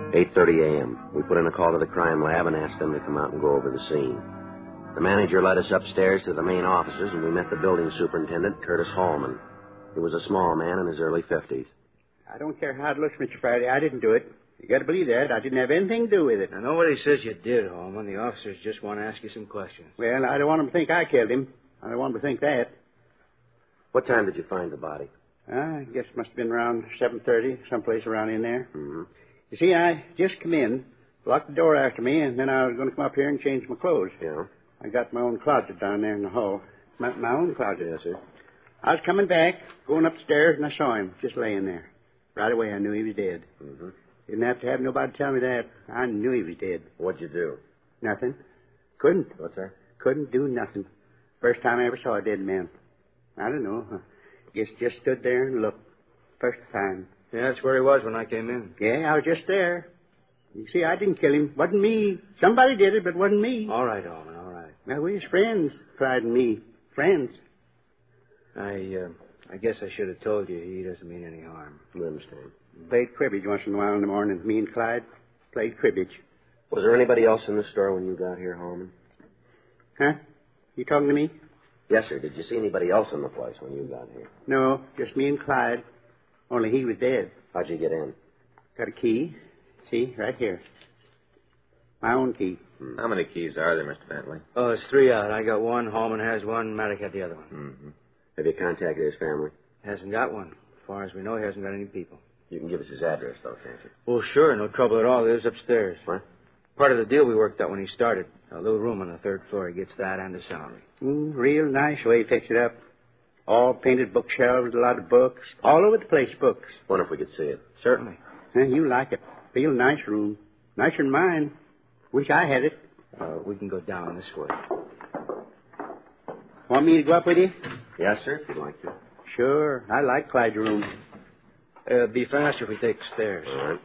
8:30 a.m. We put in a call to the crime lab and asked them to come out and go over the scene. The manager led us upstairs to the main offices, and we met the building superintendent, Curtis Hallman. He was a small man in his early 50s. I don't care how it looks, Mr. Faraday. I didn't do it. You got to believe that. I didn't have anything to do with it. Now, nobody says you did, Hallman. The officers just want to ask you some questions. Well, I don't want them to think I killed him. I don't want them to think that. What time did you find the body? I guess it must have been around 7:30, someplace around in there. Mm-hmm. You see, I just come in, locked the door after me, and then I was going to come up here and change my clothes. Yeah? I got my own closet down there in the hall. My own closet. Yes, sir. I was coming back, going upstairs, and I saw him just laying there. Right away, I knew he was dead. Mm-hmm. Didn't have to have nobody tell me that. I knew he was dead. What'd you do? Nothing. Couldn't. What's that? Couldn't do nothing. First time I ever saw a dead man. I don't know. Just stood there and looked. First time. Yeah, that's where he was when I came in. Yeah, I was just there. You see, I didn't kill him. Wasn't me. Somebody did it, but wasn't me. All right, Hallman, all right. Now, we was friends, Clyde and me. Friends. I guess I should have told you he doesn't mean any harm. You understand. Played cribbage once in a while in the morning. Me and Clyde played cribbage. Was there anybody else in the store when you got here, Hallman? Huh? You talking to me? Yes, sir. Did you see anybody else in the place when you got here? No, just me and Clyde. Only he was dead. How'd you get in? Got a key. See, right here. My own key. How many keys are there, Mr. Bentley? Oh, it's 3 out. I got one, Hallman has one, Maddox had the other one. Mm-hmm. Have you contacted his family? Hasn't got one. As far as we know, he hasn't got any people. You can give us his address, though, can't you? Well, sure, no trouble at all. He lives upstairs. What? Part of the deal we worked out when he started. A little room on the 3rd floor. He gets that and a salary. Real nice way he fixed it up. All painted bookshelves, a lot of books. All over the place, books. Wonder if we could see it. Certainly. You like it. Real nice room. Nicer than mine. Wish I had it. We can go down this way. Want me to go up with you? Yes, sir, if you'd like to. Sure. I like Clyde's room. Be faster if we take the stairs. All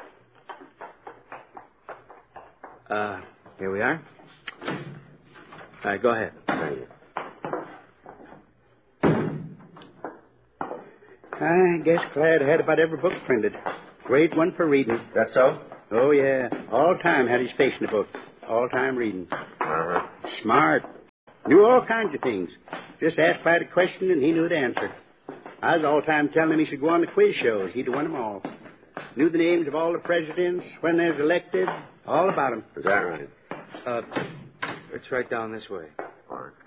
right. Here we are. All right, go ahead. Thank you. I guess Clyde had about every book printed. Great one for reading. That so? Oh, yeah. All time had his face in the book. All time reading. Uh-huh. Smart. Knew all kinds of things. Just asked Clyde a question and he knew the answer. I was all the time telling him he should go on the quiz shows. He'd won them all. Knew the names of all the presidents, when they was elected, all about them. Is that right? It's right down this way. All right.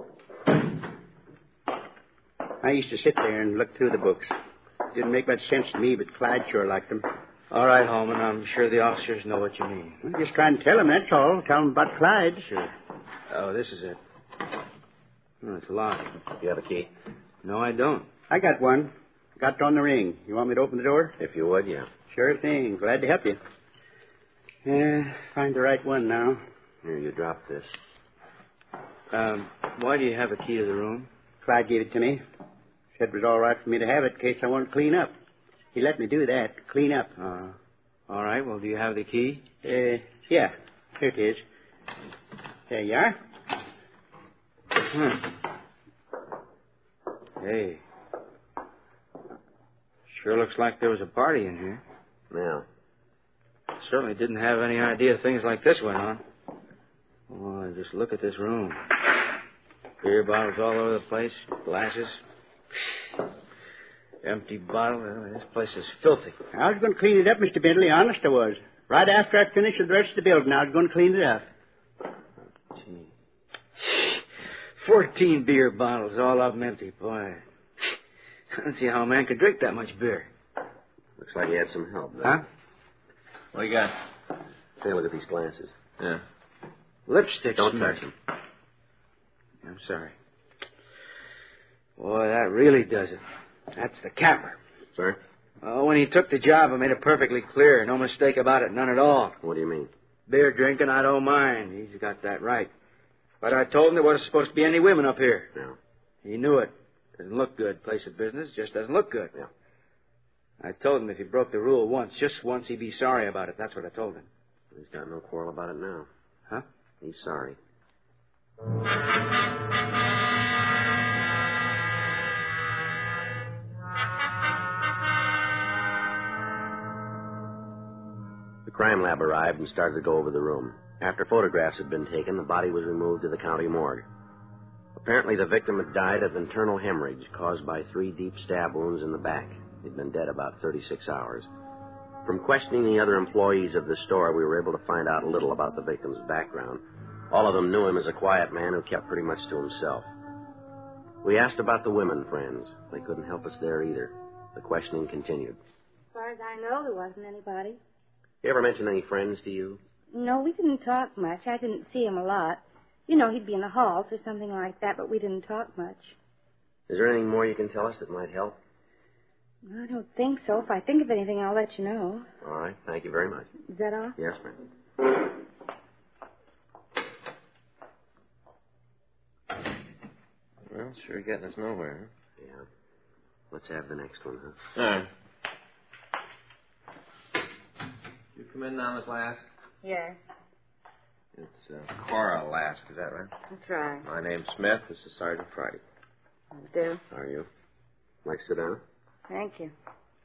I used to sit there and look through the books. Didn't make much sense to me, but Clyde sure liked them. All right, Hallman. I'm sure the officers know what you mean. I'm just trying to tell them, that's all. Tell them about Clyde. Sure. Oh, this is it. Oh, it's locked. You have a key? No, I don't. I got one. Got it on the ring. You want me to open the door? If you would, yeah. Sure thing. Glad to help you. Find the right one now. Here, you drop this. Why do you have a key to the room? Clyde gave it to me. Said it was all right for me to have it in case I wanted to clean up. He let me do that, clean up. All right. Well, do you have the key? Yeah. Here it is. There you are. Hey. Sure looks like there was a party in here. Yeah. Certainly didn't have any idea things like this went on. Oh, just look at this room. Beer bottles all over the place, glasses. Empty bottle. This place is filthy. I was going to clean it up, Mr. Bentley. Honest I was. Right after I finished with the rest of the building, I was going to clean it up. 14 beer bottles, all of them empty. Boy, I don't see how a man could drink that much beer. Looks like he had some help, though. Huh? What you got? Take a look at these glasses. Yeah. Lipstick. Don't smear. touch them. I'm sorry. Boy, that really does it. That's the capper. Sir? Oh, when he took the job, I made it perfectly clear. No mistake about it, none at all. What do you mean? Beer drinking, I don't mind. He's got that right. But I told him there wasn't supposed to be any women up here. No. He knew it. Doesn't look good. Place of business just doesn't look good. Yeah. I told him if he broke the rule once, just once, he'd be sorry about it. That's what I told him. He's got no quarrel about it now. Huh? He's sorry. The crime lab arrived and started to go over the room. After photographs had been taken, the body was removed to the county morgue. Apparently, the victim had died of internal hemorrhage caused by 3 deep stab wounds in the back. He'd been dead about 36 hours. From questioning the other employees of the store, we were able to find out a little about the victim's background. All of them knew him as a quiet man who kept pretty much to himself. We asked about the women friends. They couldn't help us there either. The questioning continued. As far as I know, there wasn't anybody. You ever mention any friends to you? No, we didn't talk much. I didn't see him a lot. You know, he'd be in the halls or something like that, but we didn't talk much. Is there anything more you can tell us that might help? I don't think so. If I think of anything, I'll let you know. All right. Thank you very much. Is that all? Yes, ma'am. Well, sure getting us nowhere, Yeah. Let's have the next one, huh? huh? All right. You come in now, Miss Lask? Yes, It's Cora Lask, is that right? that's right. My name's Smith. This is Sergeant Friday. I do. Are you? Like to sit down? Thank you.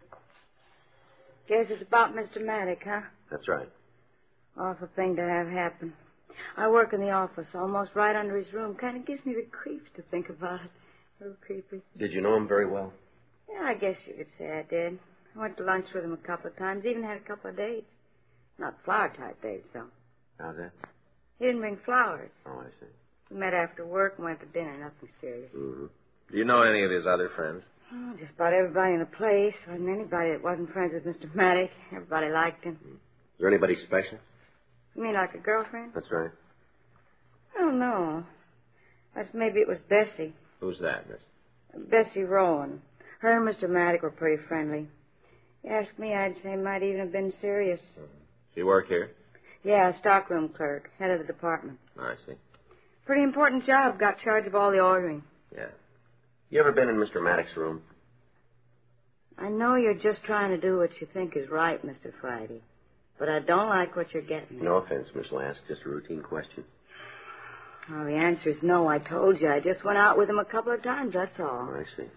Guess it's about Mr. Maddock, huh? That's right. Awful thing to have happen. I work in the office, almost right under his room. Kind of gives me the creeps to think about it. A little creepy. Did you know him very well? Yeah, I guess you could say I did. I went to lunch with him a couple of times, even had a couple of dates. Not flower-type dates, though. How's that? He didn't bring flowers. Oh, I see. We met after work and went to dinner, nothing serious. Mm-hmm. Do you know any of his other friends? Oh, just about everybody in the place. Wasn't anybody that wasn't friends with Mr. Maddock. Everybody liked him. Is there anybody special? You mean like a girlfriend? That's right. I don't know. Maybe it was Bessie. Who's that, Miss? Bessie Rowan. Her and Mr. Maddock were pretty friendly. You ask me, I'd say it might even have been serious. She work here? Yeah, stockroom clerk, head of the department. I see. Pretty important job. Got charge of all the ordering. Yeah. You ever been in Mr. Maddox's room? I know you're just trying to do what you think is right, Mr. Friday. But I don't like what you're getting at. No offense, Miss Lask. Just a routine question. Oh, the answer's no. I told you. I just went out with him a couple of times, that's all. I see.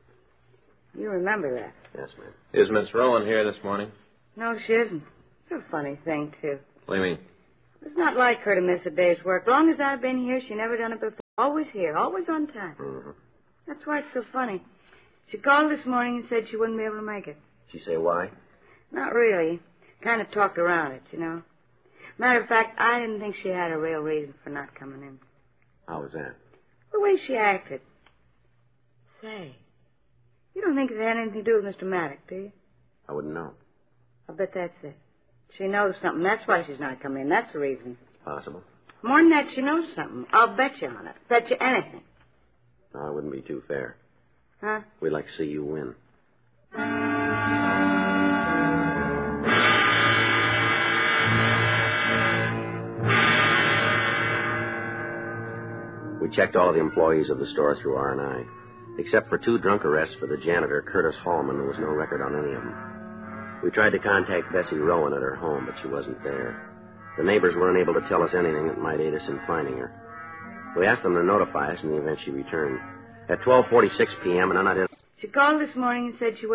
You remember that. Yes, ma'am. Is Miss Rowan here this morning? No, she isn't. It's a funny thing, too. What do you mean? It's not like her to miss a day's work. Long as I've been here, she never done it before. Always here, always on time. Mm-hmm. That's why it's so funny. She called this morning and said she wouldn't be able to make it. Did she say why? Not really. Kind of talked around it, you know. Matter of fact, I didn't think she had a real reason for not coming in. How was that? The way she acted. Say, you don't think it had anything to do with Mr. Maddock, do you? I wouldn't know. I bet that's it. She knows something. That's why she's not coming in. That's the reason. It's possible. More than that, she knows something. I'll bet you on it. Bet you anything. No, I wouldn't be too fair. Huh? We'd like to see you win. We checked all of the employees of the store through R&I. Except for 2 drunk arrests for the janitor, Curtis Hallman, there was no record on any of them. We tried to contact Bessie Rowan at her home, but she wasn't there. The neighbors weren't able to tell us anything that might aid us in finding her. We asked them to notify us in the event she returned. At 12:46 p.m., an unidentified... She called this morning and said she